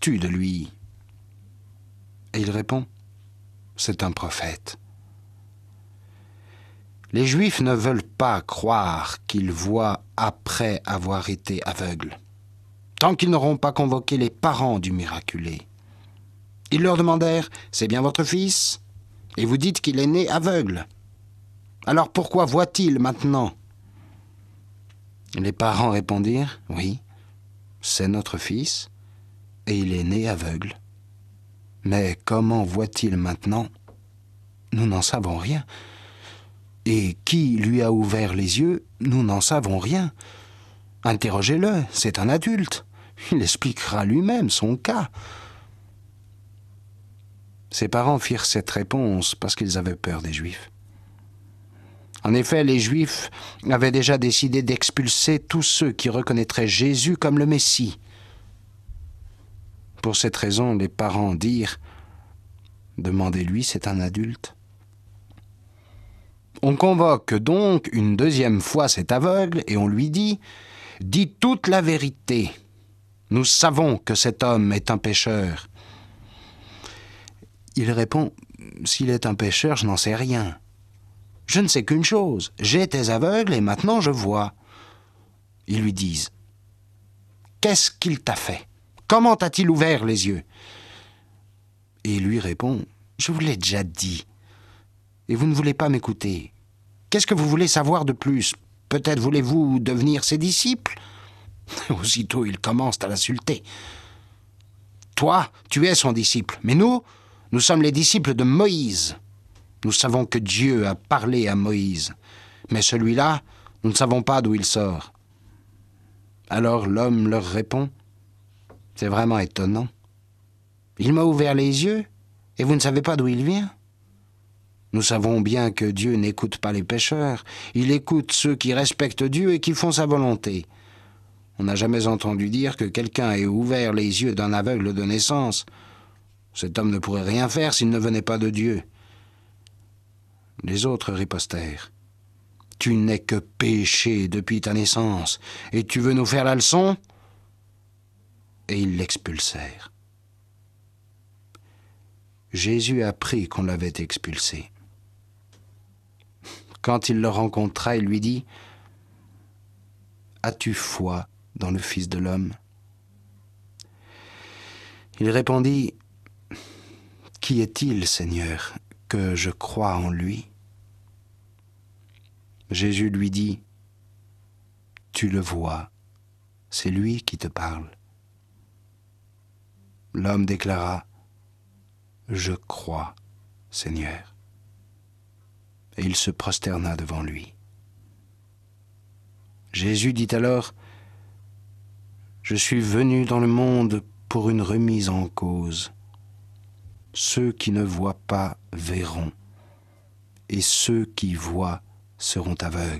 penses-tu de lui ? Et il répond, c'est un prophète. Les Juifs ne veulent pas croire qu'ils voient après avoir été aveugles, tant qu'ils n'auront pas convoqué les parents du miraculé. Ils leur demandèrent, c'est bien votre fils ? Et vous dites qu'il est né aveugle. Alors pourquoi voit-il maintenant ? Les parents répondirent, oui, c'est notre fils, et il est né aveugle. Mais comment voit-il maintenant ? Nous n'en savons rien. Et qui lui a ouvert les yeux ? Nous n'en savons rien. Interrogez-le, c'est un adulte. Il expliquera lui-même son cas. Ses parents firent cette réponse parce qu'ils avaient peur des Juifs. En effet, les Juifs avaient déjà décidé d'expulser tous ceux qui reconnaîtraient Jésus comme le Messie. Pour cette raison, les parents dirent « Demandez-lui, c'est un adulte ». On convoque donc une deuxième fois cet aveugle et on lui dit « Dis toute la vérité. Nous savons que cet homme est un pécheur. » Il répond « S'il est un pécheur, je n'en sais rien. Je ne sais qu'une chose, j'étais aveugle et maintenant je vois. » Ils lui disent « Qu'est-ce qu'il t'a fait ? Comment t'a-t-il ouvert les yeux ?» Et il lui répond « Je vous l'ai déjà dit. Et vous ne voulez pas m'écouter. Qu'est-ce que vous voulez savoir de plus ? Peut-être voulez-vous devenir ses disciples ?» Aussitôt, ils commencent à l'insulter. « Toi, tu es son disciple, mais nous sommes les disciples de Moïse. Nous savons que Dieu a parlé à Moïse, mais celui-là, nous ne savons pas d'où il sort. » Alors l'homme leur répond, « C'est vraiment étonnant. Il m'a ouvert les yeux, et vous ne savez pas d'où il vient ? Nous savons bien que Dieu n'écoute pas les pécheurs, il écoute ceux qui respectent Dieu et qui font sa volonté. On n'a jamais entendu dire que quelqu'un ait ouvert les yeux d'un aveugle de naissance. Cet homme ne pourrait rien faire s'il ne venait pas de Dieu. » Les autres ripostèrent. « Tu n'es que péché depuis ta naissance, et tu veux nous faire la leçon ?» Et ils l'expulsèrent. Jésus apprit qu'on l'avait expulsé. Quand il le rencontra, il lui dit « As-tu foi dans le Fils de l'homme ?» Il répondit « Qui est-il, Seigneur, que je croie en lui ?» Jésus lui dit « Tu le vois, c'est lui qui te parle. » L'homme déclara « Je crois, Seigneur. » Et il se prosterna devant lui. Jésus dit alors « Je suis venu dans le monde pour une remise en cause. Ceux qui ne voient pas verront, et ceux qui voient seront aveugles. »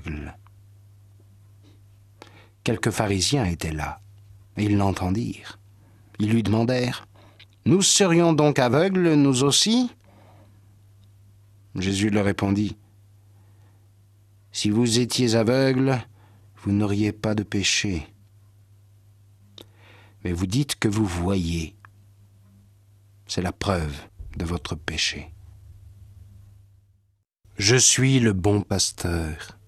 Quelques pharisiens étaient là, et ils l'entendirent. Ils lui demandèrent « Nous serions donc aveugles, nous aussi ?» Jésus leur répondit « Si vous étiez aveugles, vous n'auriez pas de péché. Mais vous dites que vous voyez. C'est la preuve de votre péché. Je suis le bon pasteur.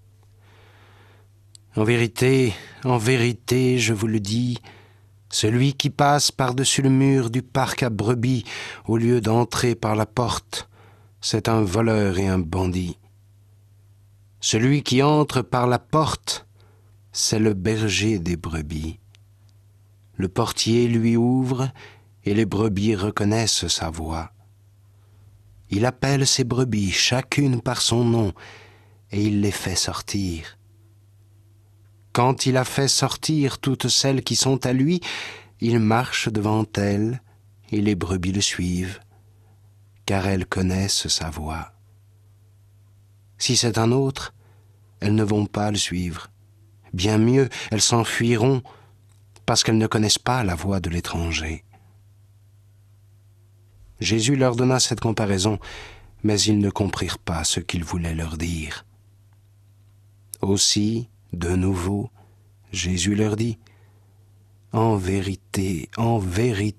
En vérité, je vous le dis, celui qui passe par-dessus le mur du parc à brebis au lieu d'entrer par la porte, c'est un voleur et un bandit. Celui qui entre par la porte, c'est le berger des brebis. Le portier lui ouvre et les brebis reconnaissent sa voix. Il appelle ses brebis, chacune par son nom, et il les fait sortir. Quand il a fait sortir toutes celles qui sont à lui, il marche devant elles, et les brebis le suivent, car elles connaissent sa voix. Si c'est un autre, elles ne vont pas le suivre. Bien mieux, elles s'enfuiront, parce qu'elles ne connaissent pas la voix de l'étranger. Jésus leur donna cette comparaison, mais ils ne comprirent pas ce qu'il voulait leur dire. Aussi, de nouveau, Jésus leur dit « En vérité,